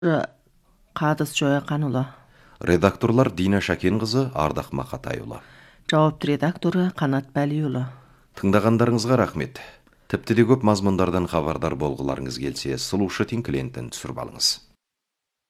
Қадыс Жояқанұлы. Редакторлар Дина Шакенқызы, Ардақ Мақатайұлы. Жауапты редакторы Қанат Бәлиұлы. Тыңдағандарыңызға рахмет. Тіпті де көп мазмұндардан хабардар болғыларыңыз келсе, сұлушы тинклентін түсіріп алыңыз.